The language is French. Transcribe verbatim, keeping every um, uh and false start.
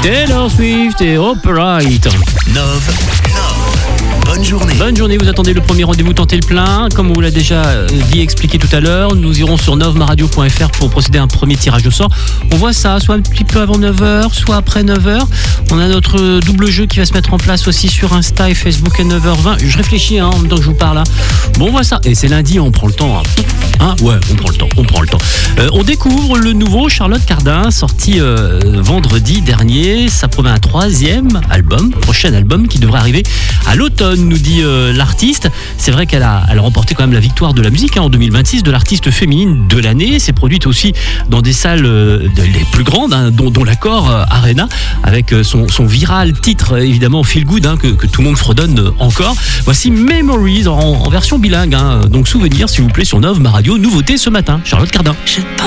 Taylor Swift et Operaite. Nove, bonne journée. Bonne journée, vous attendez le premier rendez-vous, tentez le plein. Comme on vous l'a déjà dit, expliqué tout à l'heure, nous irons sur novemaradio point f r pour procéder à un premier tirage au sort. On voit ça, soit un petit peu avant neuf heures, soit après neuf heures. On a notre double jeu qui va se mettre en place aussi sur Insta et Facebook à neuf heures vingt. Je réfléchis hein, en même temps que je vous parle. Hein. Bon, on voit ça. Et c'est lundi, on prend le temps. Hein. Hein ouais, on prend le temps, on prend le temps. Euh, on découvre le nouveau Charlotte Cardin, sorti euh, vendredi dernier. Ça promet un troisième album, prochain album qui devrait arriver à l'automne, nous dit euh, l'artiste. C'est vrai qu'elle a, elle a remporté quand même la victoire de la musique hein, en deux mille vingt-six de l'artiste féminine de l'année. C'est produite aussi dans des salles euh, les plus grandes, hein, dont, dont l'Accor euh, Arena, avec euh, son, son viral titre évidemment Feel Good hein, que, que tout le monde fredonne euh, encore. Voici Memories en, en version bilingue, hein, donc souvenir s'il vous plaît sur Nove Ma Radio, nouveauté ce matin, Charlotte Cardin.